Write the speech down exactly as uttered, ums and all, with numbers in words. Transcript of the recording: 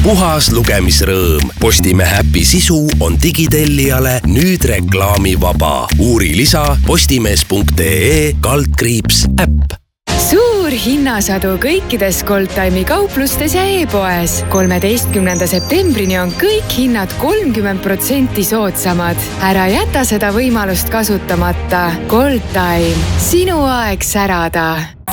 puhas lugemisrõõm. Postimehe äpi sisu on digitellijale nüüd reklaamivaba. Uuri lisa postimees punkt ee kaldkriips äpp. Suur hinnasadu kõikides Goldtime'i kauplustes ja e-poes. kolmeteistkümnenda septembrini on kõik hinnad kolmkümmend protsenti soodsamad. Ära jäta seda võimalust kasutamata. Goldtime. Sinu aeg särada.